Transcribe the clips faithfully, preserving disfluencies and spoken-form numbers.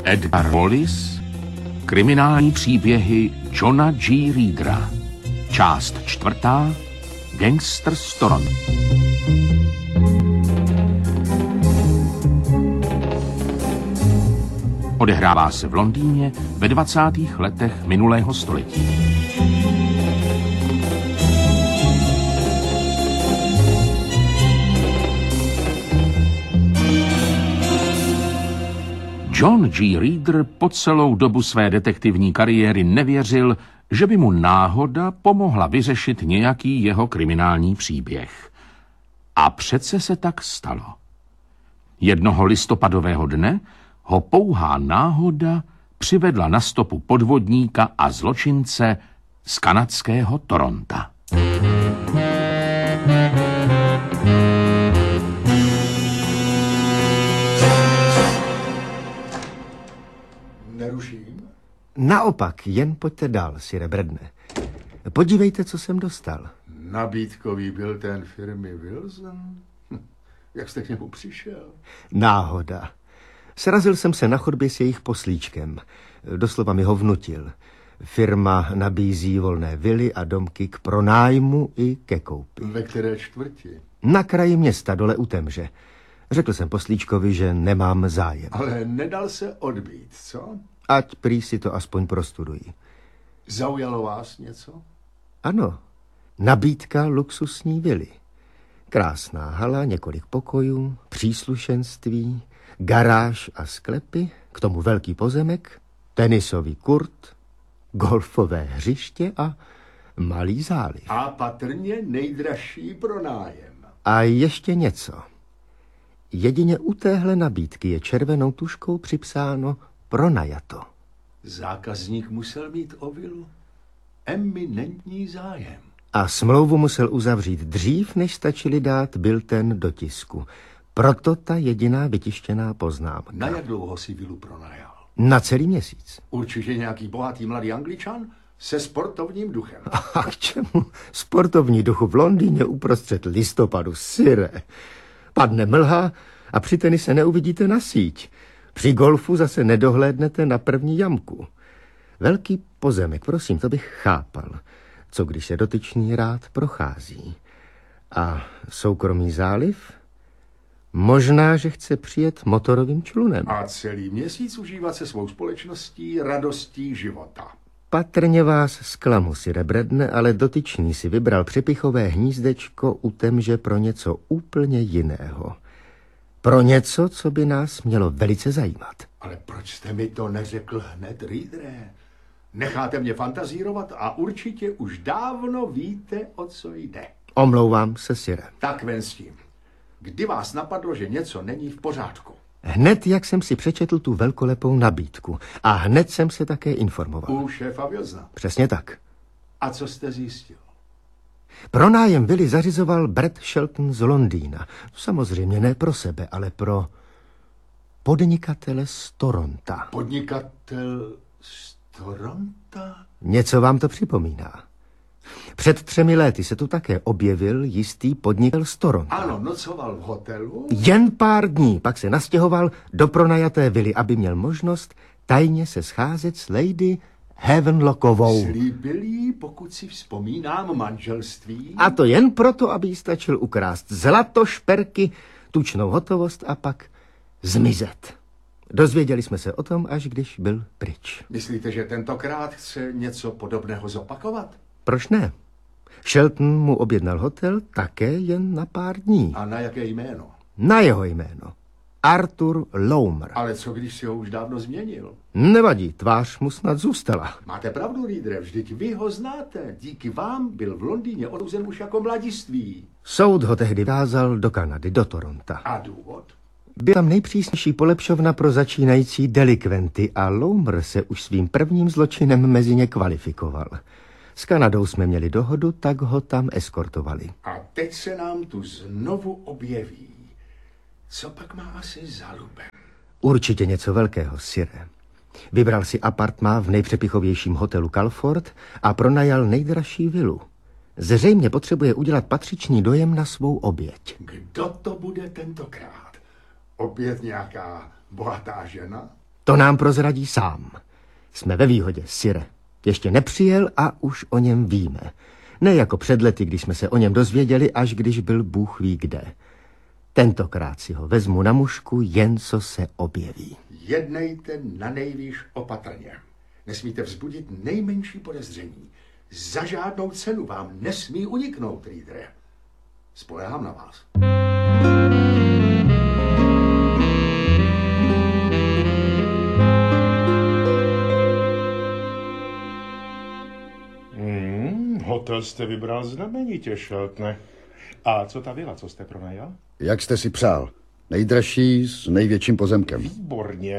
Edgar Wallace, kriminální příběhy Johna G. Reedera, část čtvrtá, Gangster z Toronto. Odehrává se v Londýně ve dvacátých letech minulého století. John G. Reeder po celou dobu své detektivní kariéry nevěřil, že by mu náhoda pomohla vyřešit nějaký jeho kriminální příběh. A přece se tak stalo. Jednoho listopadového dne ho pouhá náhoda přivedla na stopu podvodníka a zločince z kanadského Toronta. Neruším? Naopak, jen pojďte dál, sire Bredne. Podívejte, co jsem dostal. Nabídkový byl ten firmy Wilson? Hm, jak jste k němu přišel? Náhoda. Srazil jsem se na chodbě s jejich poslíčkem. Doslova mi ho vnutil. Firma nabízí volné vily a domky k pronájmu i ke koupi. Ve které čtvrti? Na kraji města, dole u Temže. Řekl jsem poslíčkovi, že nemám zájem. Ale nedal se odbít, co? Ať prý si to aspoň prostudují. Zaujalo vás něco? Ano, nabídka luxusní vily. Krásná hala, několik pokojů, příslušenství, garáž a sklepy, k tomu velký pozemek, tenisový kurt, golfové hřiště a malý záliv. A patrně nejdražší pronájem. A ještě něco. Jedině u téhle nabídky je červenou tuškou připsáno pronajato. Zákazník musel mít o vilu eminentní zájem. A smlouvu musel uzavřít dřív, než stačili dát bilten do tisku. Proto ta jediná vytištěná poznámka. Na jak dlouho si vilu pronajal? Na celý měsíc. Určitě nějaký bohatý mladý Angličan se sportovním duchem. A k čemu sportovní duchu v Londýně uprostřed listopadu, sire? Padne mlha a při tenise neuvidíte na síť. Při golfu zase nedohlédnete na první jamku. Velký pozemek, prosím, to bych chápal. Co když se dotyčný rád prochází? A soukromý záliv? Možná, že chce přijet motorovým člunem. A celý měsíc užívat se svou společností radostí života. Patrně vás zklamu, sire Bredne, ale dotyčný si vybral přepichové hnízdečko u Temže pro něco úplně jiného. Pro něco, co by nás mělo velice zajímat. Ale proč jste mi to neřekl hned, Reedere? Necháte mě fantazírovat a určitě už dávno víte, o co jde. Omlouvám se, sire. Tak ven s tím. Kdy vás napadlo, že něco není v pořádku? Hned, jak jsem si přečetl tu velkolepou nabídku. A hned jsem se také informoval. U šéfa Wilsona. Přesně tak. A co jste zjistil? Pronájem vily zařizoval Brett Shelton z Londýna. Samozřejmě ne pro sebe, ale pro podnikatele z Toronta. Podnikatel z Toronta? Něco vám to připomíná. Před třemi léty se tu také objevil jistý podnikatel z Toronta. Ano, nocoval v hotelu. Jen pár dní, pak se nastěhoval do pronajaté vily, aby měl možnost tajně se scházet s lady Havenlockovou. Slíbil jí, pokud si vzpomínám, manželství. A to jen proto, aby jí stačil ukrást zlato, šperky, tučnou hotovost a pak zmizet. Dozvěděli jsme se o tom, až když byl pryč. Myslíte, že tentokrát chce něco podobného zopakovat? Proč ne? Shelton mu objednal hotel také jen na pár dní. A na jaké jméno? Na jeho jméno. Arthur Lowmer. Ale co když si ho už dávno změnil? Nevadí, tvář mu snad zůstala. Máte pravdu, Reedere, vždyť vy ho znáte. Díky vám byl v Londýně odsouzen už jako mladiství. Soud ho tehdy vázal do Kanady, do Toronta. A důvod? Byl tam nejpřísnější polepšovna pro začínající delikventy a Lowmer se už svým prvním zločinem mezi ně kvalifikoval. S Kanadou jsme měli dohodu, tak ho tam eskortovali. A teď se nám tu znovu objeví. Co pak má asi za lubem? Určitě něco velkého, sire. Vybral si apartmá v nejpřepichovějším hotelu Calford a pronajal nejdražší vilu. Zřejmě potřebuje udělat patřičný dojem na svou oběť. Kdo to bude tentokrát? Opět nějaká bohatá žena? To nám prozradí sám. Jsme ve výhodě, Sire. Ještě nepřijel a už o něm víme. Ne jako před lety, když jsme se o něm dozvěděli, až když byl Bůh ví kde. Tentokrát si ho vezmu na mušku, jen co se objeví. Jednejte na nejvýš opatrně. Nesmíte vzbudit nejmenší podezření. Za žádnou cenu vám nesmí uniknout, Riedere. Spoléhám na vás. Hmm, hotel jste vybral znamenitě, Sheltone. A co ta vila, co jste pronajal? Jak jste si přál. Nejdražší s největším pozemkem. Výborně.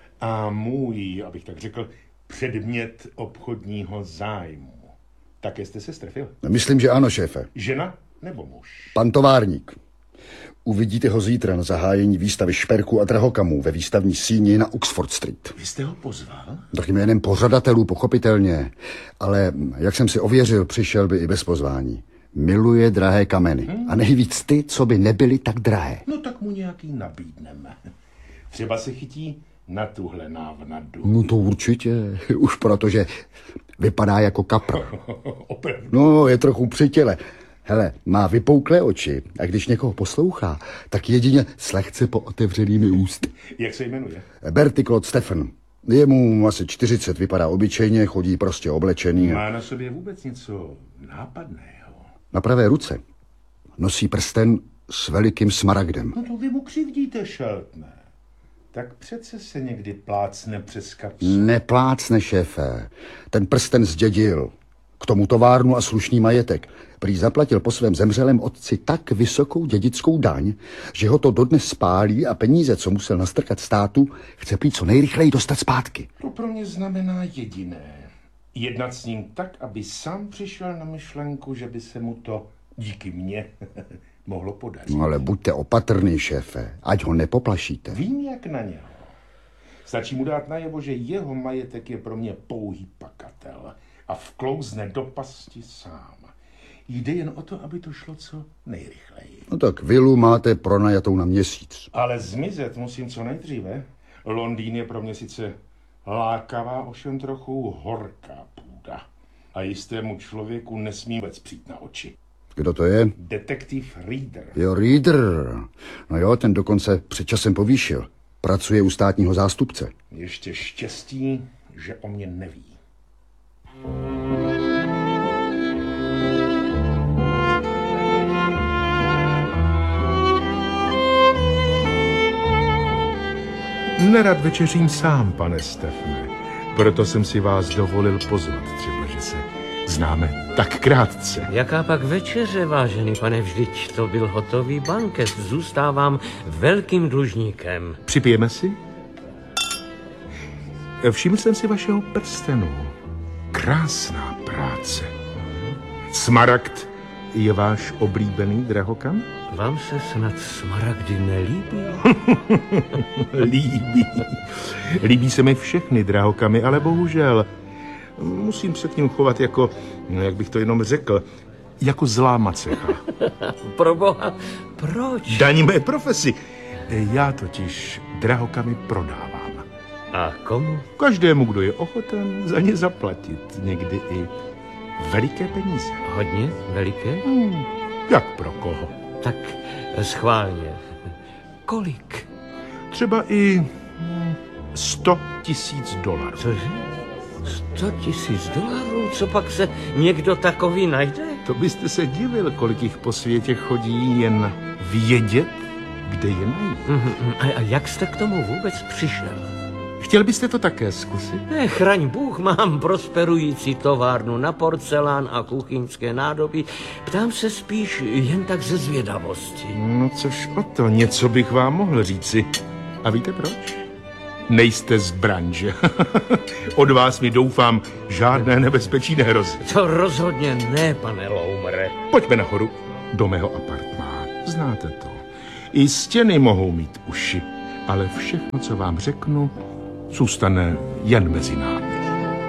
A můj, abych tak řekl, předmět obchodního zájmu. Také jste se strefil? Myslím, že ano, šéfe. Žena nebo muž? Pan továrník. Uvidíte ho zítra na zahájení výstavy šperků a drahokamů ve výstavní síni na Oxford Street. Vy jste ho pozval? Tak jménem pořadatelů, pochopitelně. Ale jak jsem si ověřil, přišel by i bez pozvání. Miluje drahé kameny. Hmm. A nejvíc ty, co by nebyly tak drahé. No tak mu nějaký nabídneme. Třeba se chytí na tuhle návnadu. No to určitě. Už protože vypadá jako kapr. Opravdu. No, je trochu při těle. Hele, má vypouklé oči a když někoho poslouchá, tak jedině s lehce pootevřenými ústy. Jak se jmenuje? Bertie Claude Stephen. Je mu asi čtyřicet, vypadá obyčejně, chodí prostě oblečený. Má na sobě vůbec něco nápadného? Na pravé ruce nosí prsten s velikým smaragdem. No to vy mu křivdíte, Sheltone. Tak přece se někdy plácne přes kapsu. Neplácne, šéfe. Ten prsten zdědil. K tomu továrnu a slušný majetek. Prý zaplatil po svém zemřelém otci tak vysokou dědickou daň, že ho to dodnes spálí a peníze, co musel nastrkat státu, chce prý co nejrychleji dostat zpátky. To pro mě znamená jediné. Jednat s ním tak, aby sám přišel na myšlenku, že by se mu to díky mně mohlo podařit. No ale buďte opatrný, šéfe, ať ho nepoplašíte. Vím, jak na něho. Stačí mu dát najevo, že jeho majetek je pro mě pouhý pakatel a vklouzne do pasti sám. Jde jen o to, aby to šlo co nejrychleji. No tak vilu máte pronajatou na měsíc. Ale zmizet musím co nejdříve. Londýn je pro mě sice lákavá, ovšem trochu horká půda. A jistému člověku nesmí vůbec přijít na oči. Kdo to je? Detektiv Reader. Jo, Reader. No jo, ten dokonce před časem povýšil. Pracuje u státního zástupce. Ještě štěstí, že o mě neví. Nerad večeřím sám, pane Stefane. Proto jsem si vás dovolil pozvat, třeba, že se známe tak krátce. Jaká pak večeře, vážený pane, vždyť to byl hotový banket. Zůstávám velkým dlužníkem. Připijeme si? Všiml jsem si vašeho prstenu. Krásná práce. Smaragd je váš oblíbený drahokam? Vám se snad smaragdy nelíbí? Líbí. Líbí se mi všechny drahokamy, ale bohužel musím se k ním chovat jako, no jak bych to jenom řekl, jako zlá macecha. Proboha, proč? Daň mé profesi. Já totiž drahokamy prodávám. A komu? Každému, kdo je ochoten za ně zaplatit. Někdy i veliké peníze. Hodně veliké? Hmm, jak pro koho? Tak schválně. Kolik? Třeba i sto tisíc dolarů. Cože? Sto tisíc dolarů? Co pak se někdo takový najde? To byste se divil, kolik jich po světě chodí jen vědět, kde je najít. A, a jak jste k tomu vůbec přišel? Chtěl byste to také zkusit? Ne, chraň Bůh, mám prosperující továrnu na porcelán a kuchyňské nádoby. Ptám se spíš jen tak ze zvědavosti. No což o to, něco bych vám mohl říci. A víte proč? Nejste z branže. Od vás mi doufám žádné nebezpečí nehrozí. To rozhodně ne, pane Loumre. Pojďme nahoru do mého apartmá. Znáte to. I stěny mohou mít uši, ale všechno, co vám řeknu, zůstane jen mezi námi.